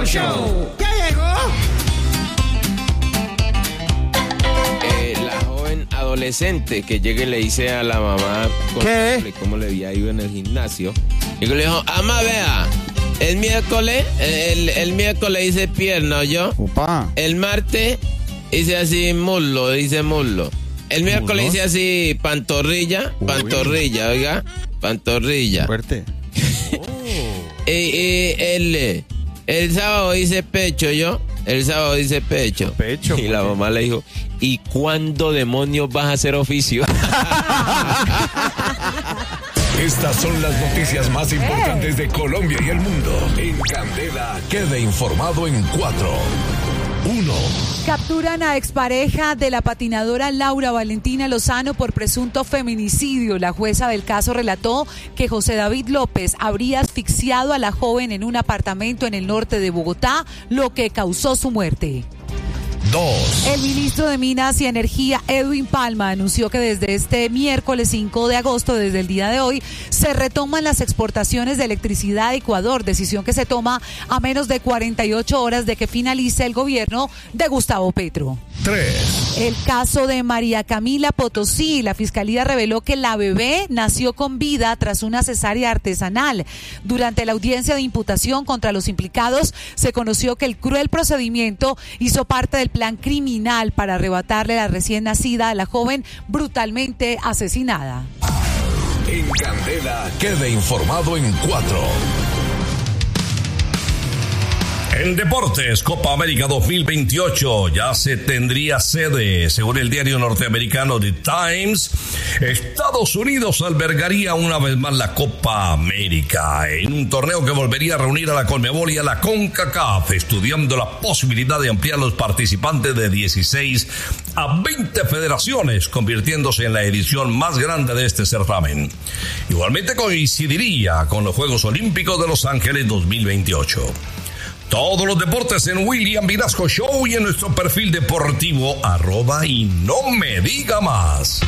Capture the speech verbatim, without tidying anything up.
Show. ¡Ya llegó! Eh, la joven adolescente que llega y le dice a la mamá ¿Qué? cómo le había ido en el gimnasio. Y le dijo, ama, vea, el miércoles, el, el miércoles hice pierna, ¿yo? Opa. El martes hice así muslo, dice muslo. El miércoles ¿Muslos? hice así pantorrilla, Uy. pantorrilla, oiga, pantorrilla. Fuerte. Y, y el, el sábado hice pecho, ¿yo? El sábado hice pecho. Pecho, Y la ¿por qué? mamá le dijo, ¿y cuándo demonios vas a hacer oficio? Estas son las noticias más importantes de Colombia y el mundo. En Candela, quede informado en cuatro. Uno. Capturan a expareja de la patinadora Laura Valentina Lozano por presunto feminicidio. La jueza del caso relató que José David López habría asfixiado a la joven en un apartamento en el norte de Bogotá, lo que causó su muerte. Dos. El ministro de Minas y Energía, Edwin Palma, anunció que desde este miércoles cinco de agosto, desde el día de hoy, se retoman las exportaciones de electricidad a Ecuador, decisión que se toma a menos de cuarenta y ocho horas de que finalice el gobierno de Gustavo Petro. Tres. El caso de María Camila Potosí, la fiscalía reveló que la bebé nació con vida tras una cesárea artesanal. Durante la audiencia de imputación contra los implicados, se conoció que el cruel procedimiento hizo parte del plan criminal para arrebatarle la recién nacida a la joven brutalmente asesinada. En Candela, quede informado en cuatro. En deportes, Copa América dos mil veintiocho ya se tendría sede. Según el diario norteamericano The Times, Estados Unidos albergaría una vez más la Copa América en un torneo que volvería a reunir a la Conmebol y a la CONCACAF, estudiando la posibilidad de ampliar los participantes de dieciséis a veinte federaciones, convirtiéndose en la edición más grande de este certamen. Igualmente coincidiría con los Juegos Olímpicos de Los Ángeles dos mil veintiocho. Todos los deportes en William Vinasco Show y en nuestro perfil deportivo arroba y no me diga más.